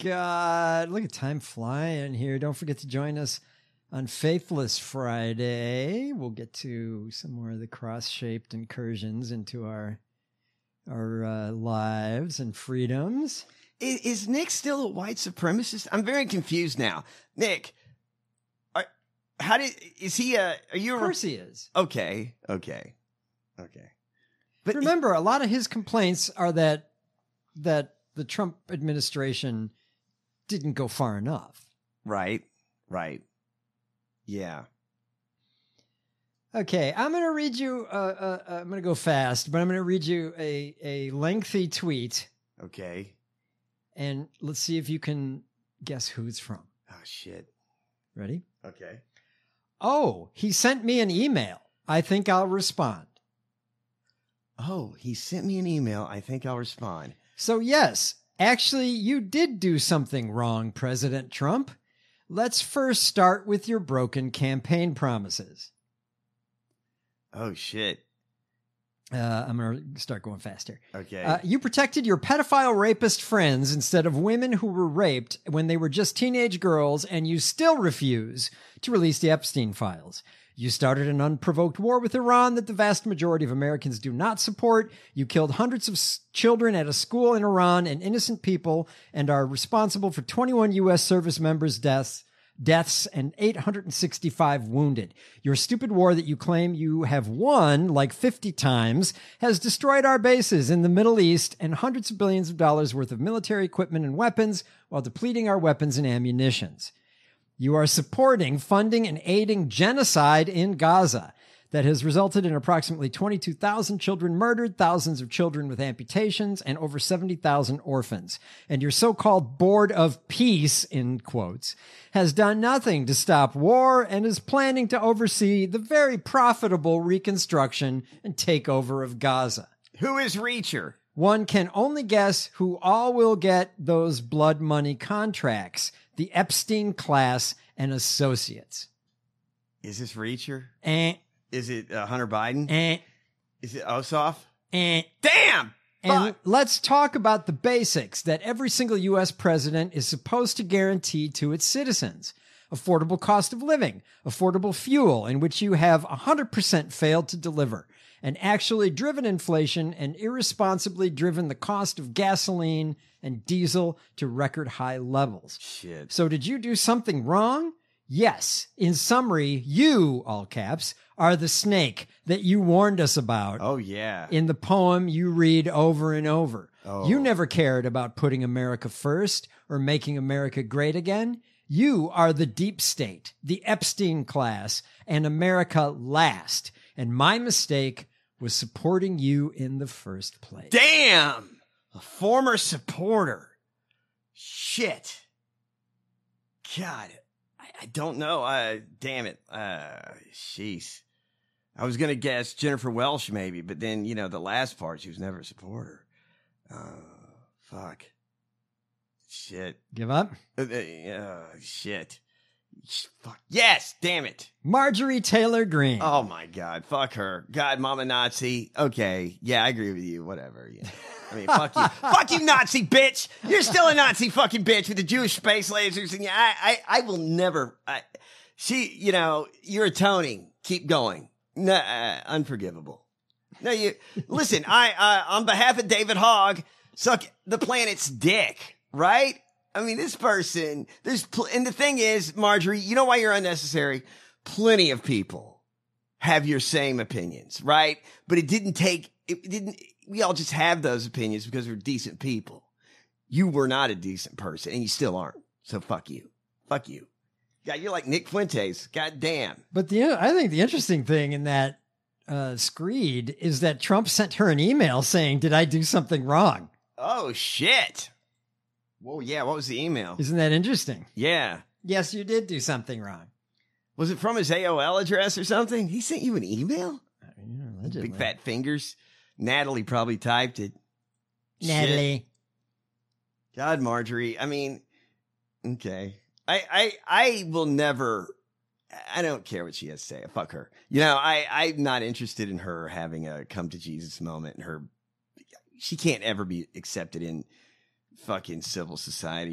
God. Look at time flying here. Don't forget to join us on Faithless Friday. We'll get to some more of the cross-shaped incursions into our lives and freedoms. Is Nick still a white supremacist? I'm very confused now. Nick, are you? Of course he is. Okay. But remember, a lot of his complaints are that the Trump administration didn't go far enough. Right. Yeah. Okay, I'm going to read you, I'm going to go fast, but I'm going to read you a lengthy tweet. Okay. And let's see if you can guess who it's from. Oh, shit. Ready? Okay. Oh, he sent me an email. I think I'll respond. Oh, he sent me an email. I think I'll respond. So yes, actually, you did do something wrong, President Trump. Let's first start with your broken campaign promises. Oh, shit. I'm going to start going faster. Okay. You protected your pedophile rapist friends instead of women who were raped when they were just teenage girls, and you still refuse to release the Epstein files. You started an unprovoked war with Iran that the vast majority of Americans do not support. You killed hundreds of children at a school in Iran and innocent people, and are responsible for 21 U.S. service members' deaths and 865 wounded. Your stupid war that you claim you have won like 50 times has destroyed our bases in the Middle East and hundreds of billions of dollars worth of military equipment and weapons while depleting our weapons and ammunitions. You are supporting, funding, and aiding genocide in Gaza that has resulted in approximately 22,000 children murdered, thousands of children with amputations, and over 70,000 orphans. And your so-called Board of Peace, in quotes, has done nothing to stop war and is planning to oversee the very profitable reconstruction and takeover of Gaza. Who is Reacher? One can only guess who all will get those blood money contracts. The Epstein class and associates. Is this Reacher? Is it Hunter Biden? Is it Ossoff? Damn! And let's talk about the basics that every single U.S. president is supposed to guarantee to its citizens. Affordable cost of living, affordable fuel, in which you have 100% failed to deliver, and actually driven inflation and irresponsibly driven the cost of gasoline and diesel to record high levels. Shit. So did you do something wrong? Yes. In summary, you, all caps, are the snake that you warned us about. Oh, yeah. In the poem you read over and over. Oh. You never cared about putting America first or making America great again. You are the deep state, the Epstein class, and America last. And my mistake was supporting you in the first place. Damn! A former supporter. Shit. God, I don't know. Damn it. Jeez. I was going to guess Jennifer Welsh maybe, but then, the last part, she was never a supporter. Fuck. Shit. Give up? Shit. Fuck. Yes, damn it. Marjorie Taylor Greene. Oh my God. Fuck her. God, Mama Nazi. Okay. Yeah, I agree with you. Whatever. Yeah. I mean, fuck you. Fuck you, Nazi bitch. You're still a Nazi fucking bitch with the Jewish space lasers. And I will never, you're atoning. Keep going. No, unforgivable. No, listen, on behalf of David Hogg, suck the planet's dick, right? I mean, this person, and the thing is, Marjorie, you know why you're unnecessary? Plenty of people have your same opinions, right? But we all just have those opinions because we're decent people. You were not a decent person, and you still aren't. So fuck you. Fuck you. God, you're like Nick Fuentes. God damn. But I think the interesting thing in that screed is that Trump sent her an email saying, did I do something wrong? Oh, shit. Whoa, yeah, what was the email? Isn't that interesting? Yeah. Yes, you did do something wrong. Was it from his AOL address or something? He sent you an email? Allegedly. Big fat fingers. Natalie probably typed it. Natalie. Shit. God, Marjorie. I mean, okay. I will never, I don't care what she has to say. Fuck her. I'm not interested in her having a come to Jesus moment, and she can't ever be accepted in fucking civil society.